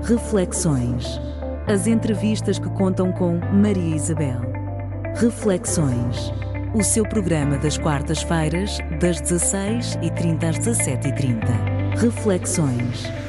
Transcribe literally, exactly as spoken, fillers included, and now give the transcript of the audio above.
Reflexões. As entrevistas que contam com Maria Isabel. Reflexões. O seu programa das quartas-feiras, das dezasseis e trinta às dezassete e trinta. Reflexões.